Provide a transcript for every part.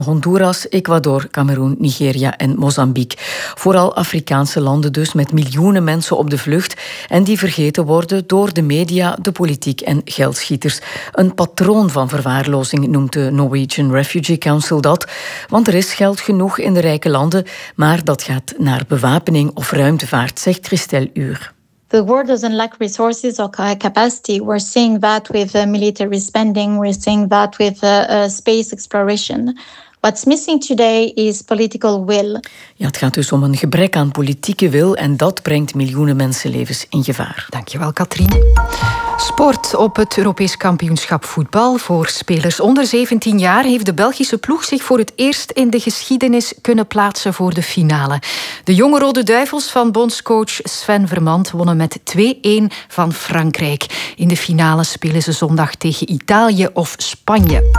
Honduras, Ecuador, Cameroen, Nigeria en Mozambique. Vooral Afrikaanse landen dus, met miljoenen mensen op de vlucht en die vergeten worden door de media, de politiek en geldschieters. Een patroon van verwaarlozing noemt de Norwegian Refugee Council dat, want er is geld genoeg in de rijke landen, maar dat gaat naar bewapening of ruimtevaart, zegt Christelle Uur. The world doesn't lack resources or capacity. We're seeing that with military spending. We're seeing that with space exploration. What's missing today is political will. Ja, het gaat dus om een gebrek aan politieke wil en dat brengt miljoenen mensenlevens in gevaar. Dankjewel, Katrien. Sport op het Europees kampioenschap voetbal. Voor spelers onder 17 jaar heeft de Belgische ploeg zich voor het eerst in de geschiedenis kunnen plaatsen voor de finale. De jonge Rode Duivels van bondscoach Sven Vermand wonnen met 2-1 van Frankrijk. In de finale spelen ze zondag tegen Italië of Spanje.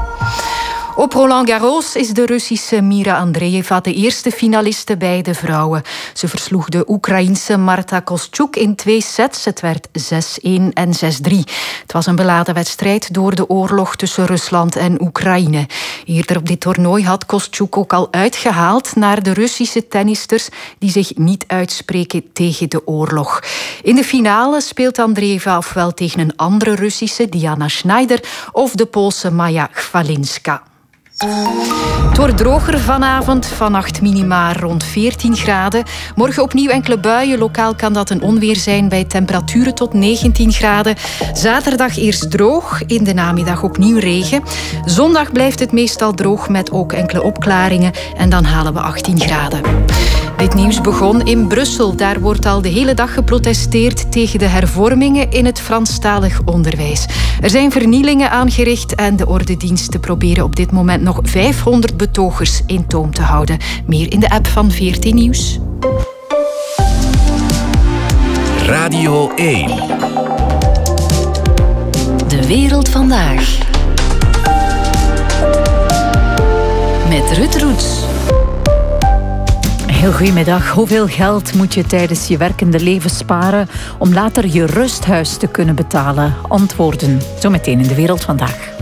Op Roland Garros is de Russische Mira Andreeva de eerste finaliste bij de vrouwen. Ze versloeg de Oekraïense Marta Kostyuk in 2 sets. Het werd 6-1 en 6-3. Het was een beladen wedstrijd door de oorlog tussen Rusland en Oekraïne. Eerder op dit toernooi had Kostyuk ook al uitgehaald naar de Russische tennisters die zich niet uitspreken tegen de oorlog. In de finale speelt Andreeva ofwel tegen een andere Russische, Diana Schneider, of de Poolse Maja Chwalinska. Het wordt droger vanavond, vannacht minima rond 14 graden. Morgen opnieuw enkele buien, lokaal kan dat een onweer zijn bij temperaturen tot 19 graden. Zaterdag eerst droog, in de namiddag opnieuw regen. Zondag blijft het meestal droog met ook enkele opklaringen en dan halen we 18 graden. Dit nieuws begon in Brussel. Daar wordt al de hele dag geprotesteerd tegen de hervormingen in het Franstalig onderwijs. Er zijn vernielingen aangericht en de ordendiensten proberen op dit moment nog 500 betogers in toom te houden. Meer in de app van VRT Nieuws. Radio 1. De wereld vandaag. Met Ruud Roets. Heel goedemiddag. Hoeveel geld moet je tijdens je werkende leven sparen om later je rusthuis te kunnen betalen? Antwoorden zometeen in de wereld vandaag.